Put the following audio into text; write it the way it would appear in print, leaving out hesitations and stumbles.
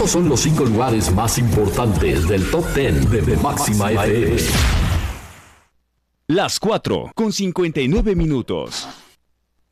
Estos son los 5 lugares más importantes del Top 10 de Máxima FM. Las 4:59.